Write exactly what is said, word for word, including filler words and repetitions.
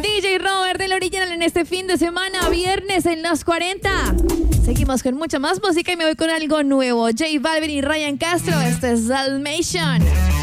D J Robert del Original en este fin de semana, viernes en los cuarenta. Seguimos con mucha más música y me voy con algo nuevo. J Balvin y Ryan Castro, este es Dalmatian.